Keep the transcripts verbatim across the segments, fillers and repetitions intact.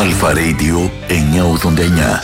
Αλφα Radio εννιακόσια ογδόντα εννιά.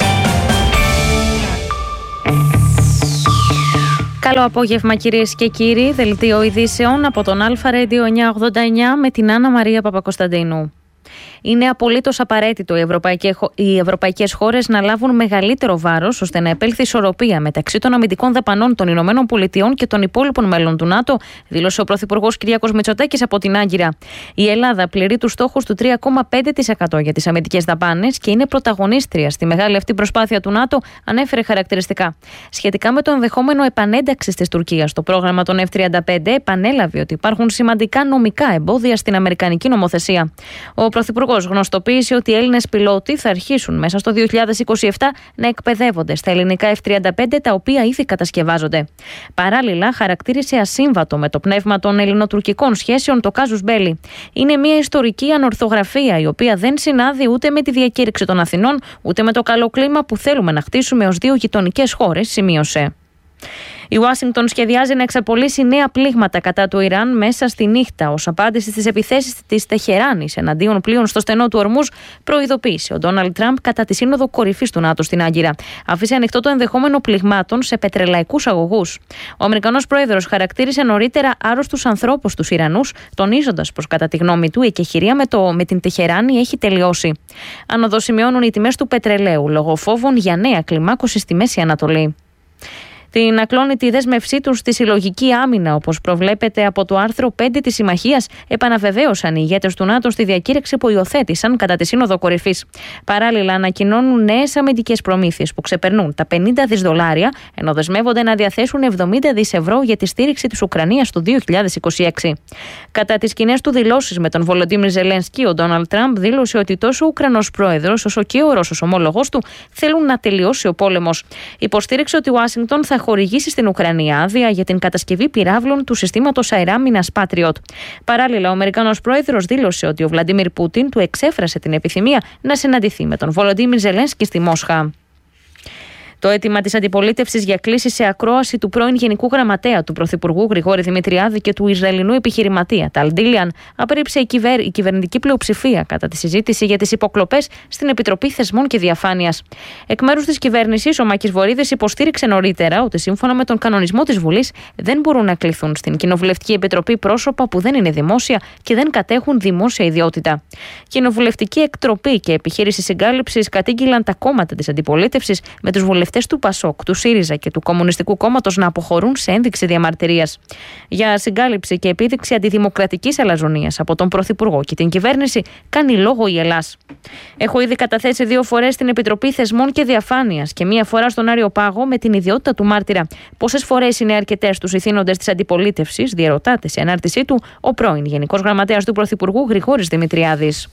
Καλό απόγευμα κυρίες και κύριοι, δελτίο ειδήσεων από τον Αλφα Radio εννιακόσια ογδόντα εννιά με την Άννα Μαρία Παπακοσταντίνου. Είναι απολύτως απαραίτητο οι, οι ευρωπαϊκές χώρες να λάβουν μεγαλύτερο βάρος ώστε να επέλθει ισορροπία μεταξύ των αμυντικών δαπανών των Ηνωμένων Πολιτειών και των υπόλοιπων μέλων του ΝΑΤΟ, δήλωσε ο Πρωθυπουργός Κυριάκος Μητσοτάκης από την Άγκυρα. Η Ελλάδα πληρεί τους στόχους του τρία κόμμα πέντε τοις εκατό για τις αμυντικές δαπάνες και είναι πρωταγωνίστρια στη μεγάλη αυτή προσπάθεια του ΝΑΤΟ, ανέφερε χαρακτηριστικά. Σχετικά με το ενδεχόμενο επανένταξης της Τουρκίας στο πρόγραμμα των εφ τριάντα πέντε, επανέλαβε ότι υπάρχουν σημαντικά νομικά εμπόδια στην αμερικανική νομοθεσία. Ο Πρωθυπουργός γνωστοποίησε ότι οι Έλληνες πιλότοι θα αρχίσουν μέσα στο δύο χιλιάδες είκοσι επτά να εκπαιδεύονται στα ελληνικά εφ τριάντα πέντε, τα οποία ήδη κατασκευάζονται. Παράλληλα, χαρακτήρισε ασύμβατο με το πνεύμα των ελληνοτουρκικών σχέσεων το κάζους μπέλι. Είναι μια ιστορική ανορθογραφία, η οποία δεν συνάδει ούτε με τη διακήρυξη των Αθηνών, ούτε με το καλό κλίμα που θέλουμε να χτίσουμε ως δύο γειτονικές χώρες, σημείωσε. Η Ουάσιγκτον σχεδιάζει να εξαπολύσει νέα πλήγματα κατά του Ιράν μέσα στη νύχτα ως απάντηση στις επιθέσεις της Τεχεράνης εναντίον πλοίων στο στενό του Ορμούζ, προειδοποίησε ο Ντόναλντ Τραμπ κατά τη Σύνοδο Κορυφής του ΝΑΤΟ στην Άγκυρα. Άφησε ανοιχτό το ενδεχόμενο πληγμάτων σε πετρελαϊκούς αγωγούς. Ο Αμερικανός πρόεδρος χαρακτήρισε νωρίτερα άρρωστους ανθρώπους τους Ιρανούς, τονίζοντας πως κατά τη γνώμη του η εκεχηρία με, το, με την Τεχεράνη έχει τελειώσει. Άνοδο σημειώνουν οι τιμές του πετρελαίου λόγω φόβων για νέα κλιμάκωση στη Μέση Ανατολή. Την ακλόνητη δέσμευσή τους στη συλλογική άμυνα, όπως προβλέπεται από το άρθρο πέντε της Συμμαχίας, επαναβεβαίωσαν οι ηγέτες του ΝΑΤΟ στη διακήρυξη που υιοθέτησαν κατά τη Σύνοδο Κορυφής. Παράλληλα, ανακοινώνουν νέες αμυντικές προμήθειες που ξεπερνούν τα πενήντα δις δολάρια, ενώ δεσμεύονται να διαθέσουν εβδομήντα δις ευρώ για τη στήριξη της Ουκρανίας το δύο χιλιάδες είκοσι έξι. Κατά τις κοινές του δηλώσεις με τον Βολοντίμιρ Ζελένσκι, ο Ντόναλντ Τραμπ δήλωσε ότι τόσο ο Ουκρανός πρόεδρος όσο και ο Ρώσος ομόλογός του θέλουν να τελειώσει ο πόλεμος. Υποστήριξε ότι η Ουάσιγκτον θα χορηγήσει στην Ουκρανία άδεια για την κατασκευή πυράβλων του συστήματος αεράμινας Patriot. Παράλληλα, ο Αμερικανός πρόεδρος δήλωσε ότι ο Βλαντίμιρ Πούτιν του εξέφρασε την επιθυμία να συναντηθεί με τον Βολοντίμιρ Ζελένσκι στη Μόσχα. Το αίτημα της αντιπολίτευσης για κλήση σε ακρόαση του πρώην Γενικού Γραμματέα του Πρωθυπουργού Γρηγόρη Δημητριάδη και του Ισραηλινού επιχειρηματία Ταλ Ντίλιαν απέρριψε η, κυβέρ... η κυβερνητική πλειοψηφία κατά τη συζήτηση για τις υποκλοπές στην Επιτροπή Θεσμών και Διαφάνειας. Εκ μέρους της κυβέρνησης, ο Μάκης Βορίδης υποστήριξε νωρίτερα ότι σύμφωνα με τον κανονισμό της Βουλής δεν μπορούν να κληθούν στην Κοινοβουλευτική Επιτροπή πρόσωπα που δεν είναι δημόσια και δεν κατέχουν δημόσια ιδιότητα. Κοινοβουλευτική Εκτροπή και Επιχείρηση Συγκάλυψης κατήγγειλαν τα κόμματα της αντιπολίτευσης με τους βουλευτές του ΠΑΣΟΚ, του ΣΥΡΙΖΑ και του Κομμουνιστικού Κόμματος να αποχωρούν σε ένδειξη διαμαρτυρίας. Για συγκάλυψη και επίδειξη αντιδημοκρατικής αλαζονίας από τον Πρωθυπουργό και την κυβέρνηση κάνει λόγο η Ελλάς. Έχω ήδη καταθέσει δύο φορές στην Επιτροπή Θεσμών και Διαφάνειας και μία φορά στον Άριο Πάγο με την ιδιότητα του μάρτυρα. Πόσες φορές είναι αρκετές τους ηθήνοντες της αντιπολίτευσης, διαρωτάται σε ανάρτησή του ο πρώην Γενικός Γραμματέας του Πρωθυπουργού Γρηγόρης Δημητριάδης.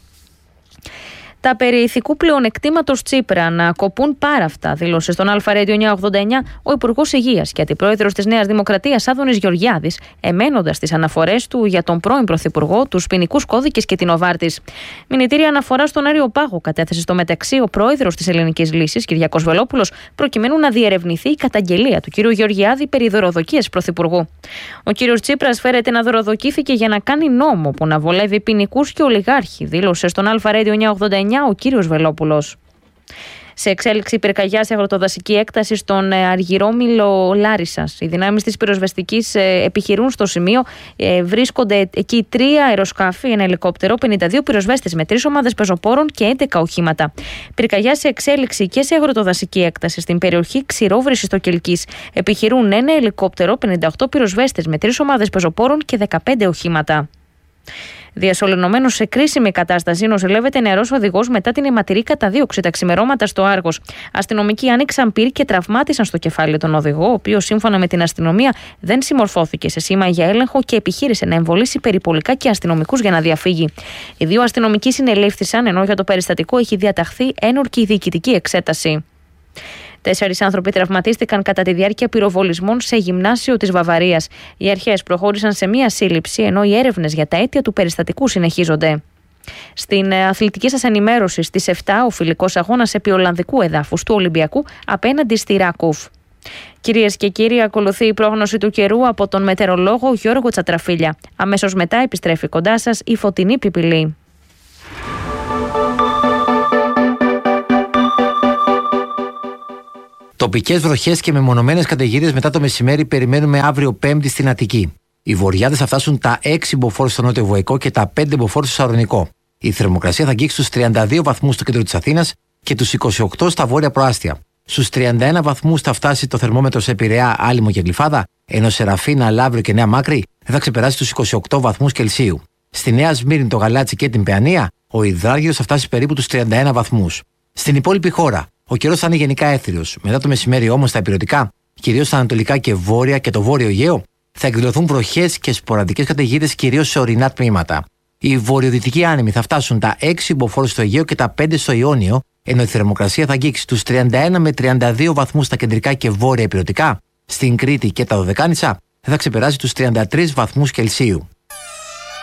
Τα περί ηθικού πλεονεκτήματος Τσίπρα να κοπούν πάρα αυτά, δήλωσε στον Αλφα Radio εννιακόσια ογδόντα εννιά ο Υπουργός Υγείας και Αντιπρόεδρος της Νέας Δημοκρατίας Άδωνης Γεωργιάδης, εμένοντας τις αναφορές του για τον πρώην Πρωθυπουργό, τους ποινικούς κώδικες και την Οβάρτης. Μηνυτήρια αναφορά στον Άριο Πάγο κατέθεσε στο μεταξύ ο Πρόεδρος της Ελληνικής Λύσης, Κυριάκος Βελόπουλος, προκειμένου να διερευνηθεί η καταγγελία του κ. Γεωργιάδη περί δωροδοκίας Πρωθυπουργού. Ο κ. Τσίπρας φέρεται να δωροδοκήθηκε για να κάνει νόμο που να βολεύει ποινικούς και ολιγάρχη, δήλωσε στον Αλφα Radio εννιακόσια ογδόντα εννιά ο κύριος Βελόπουλος. Σε εξέλιξη πυρκαγιά σε αγροτοδασική έκταση στον Αργυρόμιλο Λάρισσας. Οι δυνάμεις της πυροσβεστικής επιχειρούν στο σημείο. Βρίσκονται εκεί τρία αεροσκάφη, ένα ελικόπτερο, πενήντα δύο πυροσβέστες με τρεις ομάδες πεζοπόρων και έντεκα οχήματα. Πυρκαγιά σε εξέλιξη και σε αγροτοδασική έκταση στην περιοχή Ξηρόβρυσης στο Κελκής. Επιχειρούν ένα ελικόπτερο, πενήντα οκτώ πυροσβέστες με τρεις ομάδες πεζοπόρων και δεκαπέντε οχήματα. Διασωληνωμένος σε κρίσιμη κατάσταση νοσηλεύεται νεαρός οδηγός μετά την αιματηρή καταδίωξη τα ξημερώματα στο Άργος. Αστυνομικοί άνοιξαν πυρ και τραυμάτισαν στο κεφάλι τον οδηγό, ο οποίος σύμφωνα με την αστυνομία δεν συμμορφώθηκε σε σήμα για έλεγχο και επιχείρησε να εμβολήσει περιπολικά και αστυνομικούς για να διαφύγει. Οι δύο αστυνομικοί συνελήφθησαν, ενώ για το περιστατικό έχει διαταχθεί ένορκη διοικητική εξέταση. Τέσσερις άνθρωποι τραυματίστηκαν κατά τη διάρκεια πυροβολισμών σε γυμνάσιο της Βαβαρίας. Οι αρχές προχώρησαν σε μία σύλληψη, ενώ οι έρευνες για τα αίτια του περιστατικού συνεχίζονται. Στην αθλητική σας ενημέρωση στις επτά, ο φιλικός αγώνας επί Ολλανδικού εδάφους του Ολυμπιακού απέναντι στη Ράκουφ. Κυρίες και κύριοι, ακολουθεί η πρόγνωση του καιρού από τον μετεωρολόγο Γιώργο Τσατραφίλια. Αμέσως μετά επιστρέφει κοντά σας η Φωτεινή Πιπιλή. Τοπικές βροχές και μεμονωμένες καταιγίδες μετά το μεσημέρι περιμένουμε αύριο Πέμπτη στην Αττική. Οι βορειάδες θα φτάσουν τα έξι μποφόρ στο νότιο Βοϊκό και τα πέντε μποφόρ στο Σαλονικό. Η θερμοκρασία θα αγγίξει στους τριάντα δύο βαθμούς στο κέντρο της Αθήνας και τους είκοσι οκτώ στα βόρεια προάστια. Στους τριάντα ένα βαθμούς θα φτάσει το θερμόμετρο σε Πειραιά, Άλυμο και Γλυφάδα, ενώ σε Ραφίνα, Λαύριο και Νέα Μάκρη δεν θα ξεπεράσει τους είκοσι οκτώ βαθμούς Κελσίου. Στη Νέα Σμύρνη, το Γαλάτσι και την Παιανία, ο υδράργυρος θα φτάσει περίπου τους τριάντα ένα βαθμούς. Στην υπόλοιπη χώρα, ο καιρός θα είναι γενικά έθριος. Μετά το μεσημέρι όμως στα ηπειρωτικά, κυρίως στα ανατολικά και βόρεια και το βόρειο Αιγαίο, θα εκδηλωθούν βροχές και σποραδικές καταιγίδες κυρίως σε ορεινά τμήματα. Οι βορειοδυτικοί άνεμοι θα φτάσουν τα έξι μποφόρ στο Αιγαίο και τα πέντε στο Ιόνιο, ενώ η θερμοκρασία θα αγγίξει τους τριάντα ένα με τριάντα δύο βαθμούς στα κεντρικά και βόρεια ηπειρωτικά. Στην Κρήτη και τα Δωδεκάνησα δεν θα ξεπεράσει τους τριάντα τρεις βαθμούς Κελσίου.